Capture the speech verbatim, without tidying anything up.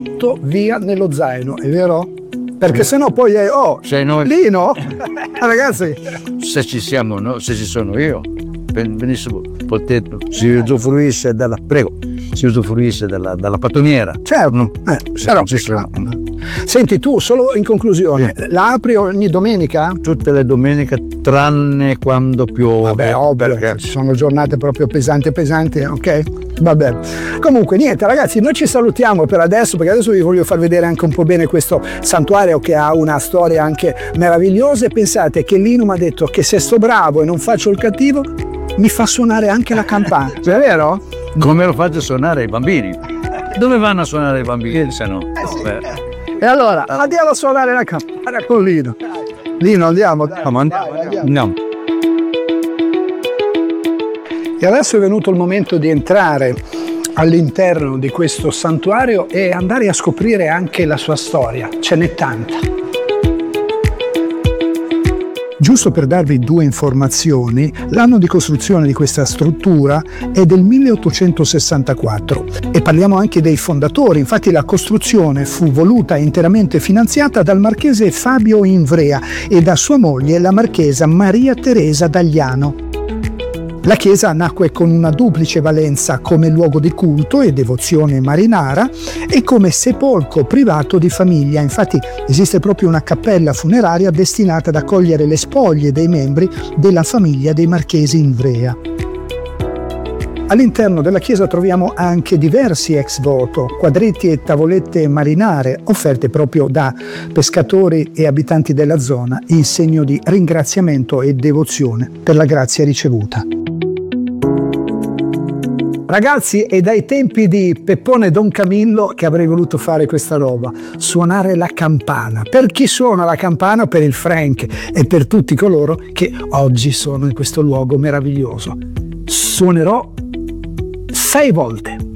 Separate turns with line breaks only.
tutto via nello zaino, è vero? Perché sennò poi è oh,
Se noi-
Lino, ragazzi,
Se ci siamo, no? Se ci sono io, ben- benissimo, potete, si usufruisce della, prego, si usufruisce della, della pattumiera.
certo, eh, però,
Ci sono.
senti tu, solo in conclusione, la apri ogni domenica?
Tutte le domeniche, tranne quando piove.
Vabbè, ovvio,
perché
ci sono giornate proprio pesanti pesanti, ok? Vabbè. Comunque niente ragazzi, noi ci salutiamo per adesso, perché adesso vi voglio far vedere anche un po' bene questo santuario che ha una storia anche meravigliosa, e pensate che Lino mi ha detto che se sto bravo e non faccio il cattivo mi fa suonare anche la campana, è vero?
come lo fate suonare i bambini? Dove vanno a suonare i bambini se no? Beh,
E allora andiamo a suonare la campana con Lino. Lino, andiamo, dai.
andiamo, andiamo, andiamo.
E adesso è venuto il momento di entrare all'interno di questo santuario e andare a scoprire anche la sua storia. Ce n'è tanta. Giusto per darvi due informazioni, l'anno di costruzione di questa struttura è del milleottocentosessantaquattro e parliamo anche dei fondatori. Infatti la costruzione fu voluta e interamente finanziata dal marchese Fabio Invrea e da sua moglie, la marchesa Maria Teresa Dagliano. La chiesa nacque con una duplice valenza come luogo di culto e devozione marinara e come sepolcro privato di famiglia. Infatti esiste proprio una cappella funeraria destinata ad accogliere le spoglie dei membri della famiglia dei marchesi Invrea. All'interno della chiesa troviamo anche diversi ex voto, quadretti e tavolette marinare offerte proprio da pescatori e abitanti della zona in segno di ringraziamento e devozione per la grazia ricevuta. Ragazzi, è dai tempi di Peppone Don Camillo che avrei voluto fare questa roba, suonare la campana. Per chi suona la campana? Per il Frank e per tutti coloro che oggi sono in questo luogo meraviglioso. Suonerò sei volte.